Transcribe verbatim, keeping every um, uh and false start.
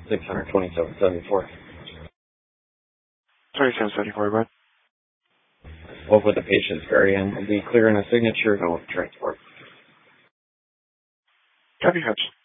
six hundred twenty-seven seventy-four. twenty-seven seventy-four, bud. What would the patient's variant be? Clearing a signature, no transport. Copy, Hutch.